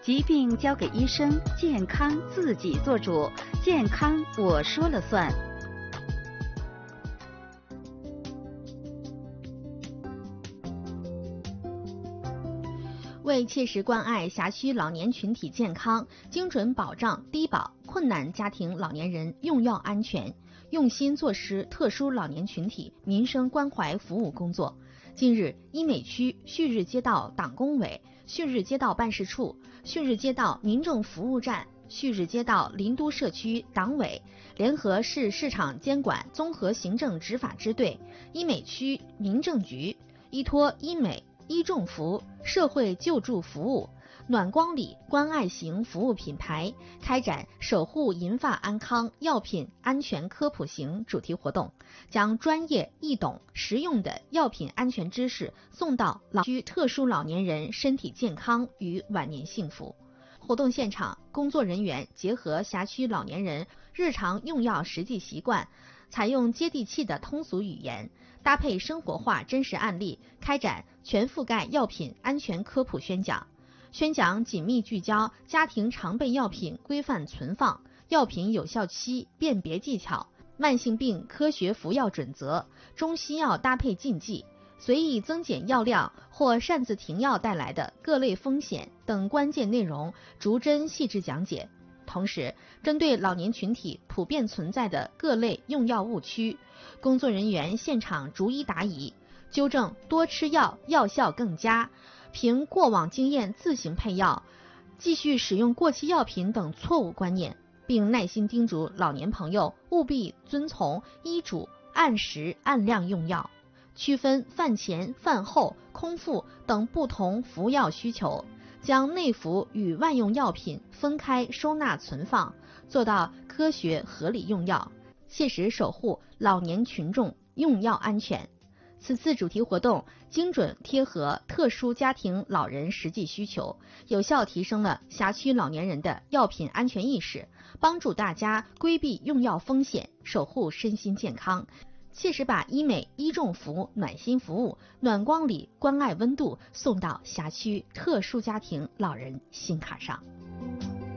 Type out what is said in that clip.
疾病交给医生，健康自己做主，健康我说了算。 为切实关爱辖区老年群体健康，精准保障低保、困难家庭老年人用药安全，用心做实特殊老年群体民生关怀服务工作。近日，医美区旭日街道党工委、旭日街道办事处、旭日街道民政服务站、旭日街道林都社区党委联合市市场监管综合行政执法支队、医美区民政局，依托医美、医众服、社会救助服务、暖光里关爱型服务品牌，开展守护银发安康药品安全科普型主题活动，将专业易懂实用的药品安全知识送到老区特殊老年人身体健康与晚年幸福。活动现场，工作人员结合辖区老年人日常用药实际习惯，采用接地气的通俗语言，搭配生活化真实案例，开展全覆盖药品安全科普宣讲。宣讲紧密聚焦家庭常备药品规范存放、药品有效期辨别技巧、慢性病科学服药准则、中西药搭配禁忌、随意增减药量或擅自停药带来的各类风险等关键内容逐帧细致讲解。同时，针对老年群体普遍存在的各类用药误区，工作人员现场逐一答疑，纠正多吃药药效更佳、凭过往经验自行配药、继续使用过期药品等错误观念，并耐心叮嘱老年朋友务必遵从医嘱，按时按量用药，区分饭前、饭后、空腹等不同服药需求，将内服与外用药品分开收纳存放，做到科学合理用药，切实守护老年群众用药安全。此次主题活动精准贴合特殊家庭老人实际需求，有效提升了辖区老年人的药品安全意识，帮助大家规避用药风险，守护身心健康，切实把医美、医众服、暖心服务、暖光里关爱温度送到辖区特殊家庭老人心坎上。